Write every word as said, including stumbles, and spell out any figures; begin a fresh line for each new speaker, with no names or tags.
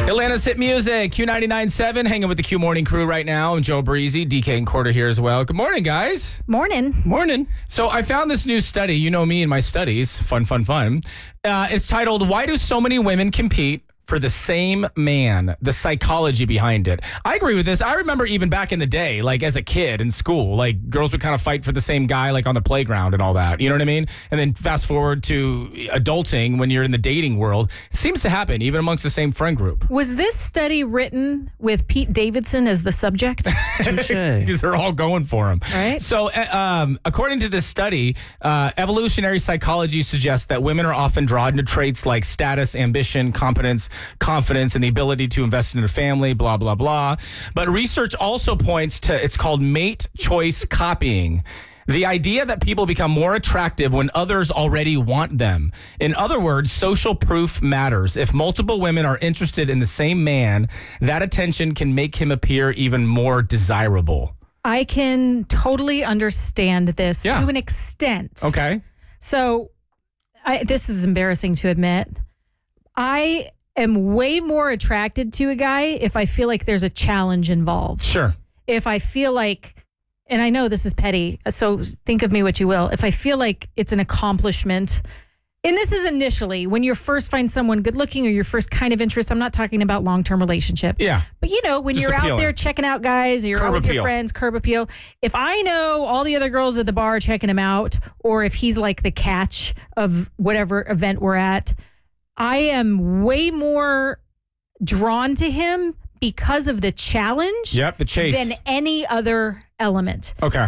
Atlanta's hit music, Q ninety-nine point seven, hanging with the Q Morning crew right now. I'm Joe Breezy, D K and Quarter here as well. Good morning, guys.
Morning.
Morning. So I found this new study. You know me and my studies. Fun, fun, fun. Uh, it's titled, Why Do So Many Women Compete for the Same Man? The psychology behind it. I agree with this. I remember even back in the day, like as a kid in school, like girls would kind of fight for the same guy, like on the playground and all that. You know what I mean? And then fast forward to adulting when you're in the dating world. It seems to happen even amongst the same friend group.
Was this study written with Pete Davidson as the subject?
Because they're all going for him.
Right.
So uh, um, according to this study, uh, evolutionary psychology suggests that women are often drawn to traits like status, ambition, competence, confidence, and the ability to invest in a family, blah, blah, blah. But research also points to, it's called mate choice copying. The idea that people become more attractive when others already want them. In other words, social proof matters. If multiple women are interested in the same man, that attention can make him appear even more desirable.
I can totally understand this
Yeah.
to an extent.
Okay.
So I, this is embarrassing to admit. I am way more attracted to a guy if I feel like there's a challenge involved.
Sure.
If I feel like, and I know this is petty, so think of me what you will. If I feel like it's an accomplishment, and this is initially when you first find someone good looking or your first kind of interest. I'm not talking about long-term relationship.
Yeah.
But you know, when
Just
you're
appealing.
out there checking out guys, or you're
Curb
out with
appeal.
your friends, curb appeal. If I know all the other girls at the bar are checking him out, or if he's like the catch of whatever event we're at, I am way more drawn to him because of the challenge
Yep, the chase.
than any other element.
Okay.